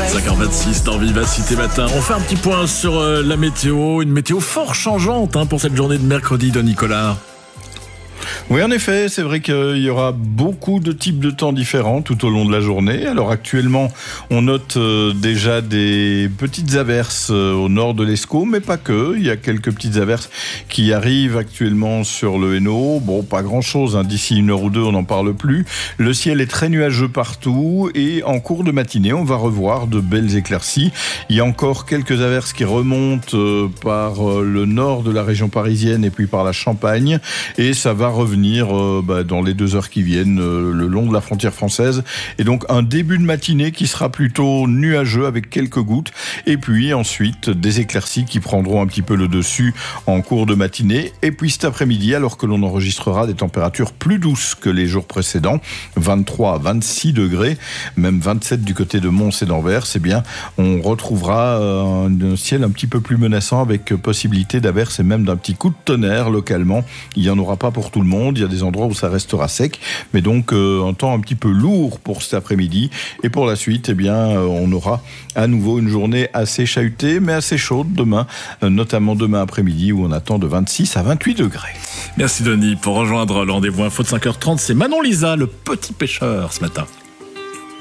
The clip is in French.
5h26 dans Vivacité Matin. On fait un petit point sur la météo. Une météo fort changeante pour cette journée de mercredi de Nicolas. Oui, en effet, c'est vrai qu'il y aura beaucoup de types de temps différents tout au long de la journée. Alors actuellement, on note déjà des petites averses au nord de l'Escaut, mais pas que. Il y a quelques petites averses qui arrivent actuellement sur le Hainaut. Bon, pas grand-chose, d'ici une heure ou deux, on n'en parle plus. Le ciel est très nuageux partout et en cours de matinée, on va revoir de belles éclaircies. Il y a encore quelques averses qui remontent par le nord de la région parisienne et puis par la Champagne, et ça va revenir dans les 2 heures qui viennent le long de la frontière française, et donc un début de matinée qui sera plutôt nuageux avec quelques gouttes, et puis ensuite des éclaircies qui prendront un petit peu le dessus en cours de matinée. Et puis cet après-midi, alors que l'on enregistrera des températures plus douces que les jours précédents, 23 à 26 degrés, même 27 du côté de Mons et d'Anvers, eh bien on retrouvera un ciel un petit peu plus menaçant avec possibilité d'averses et même d'un petit coup de tonnerre localement. Il n'y en aura pas pour tout le monde. Il y a des endroits où ça restera sec, mais donc un temps un petit peu lourd pour cet après-midi. Et pour la suite, on aura à nouveau une journée assez chahutée, mais assez chaude demain, notamment demain après-midi où on attend de 26 à 28 degrés. Merci Denis. Pour rejoindre le rendez-vous info de 5h30, c'est Manon Lisa, le petit pêcheur ce matin.